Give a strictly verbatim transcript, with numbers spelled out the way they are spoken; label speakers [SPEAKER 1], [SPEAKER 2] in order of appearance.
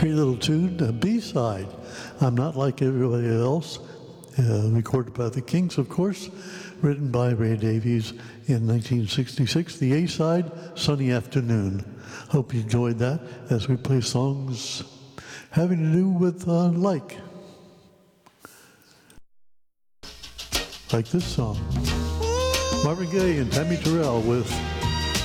[SPEAKER 1] Great little tune, a B-side. I'm Not Like Everybody Else, uh, recorded by the Kinks, of course, written by Ray Davies in nineteen sixty-six. The A-side, Sunny Afternoon. Hope you enjoyed that as we play songs having to do with uh, like. Like this song. Marvin Gaye and Tammy Terrell with